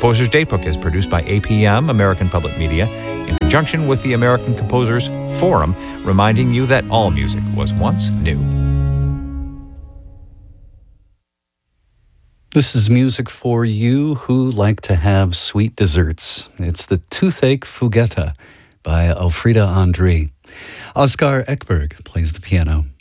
Composers Daybook is produced by APM, American Public Media, in conjunction with the American Composers Forum, reminding you that all music was once new. This is music for you who like to have sweet desserts. It's the Toothache Fugetta by Elfriede André. Oskar Ekberg plays the piano.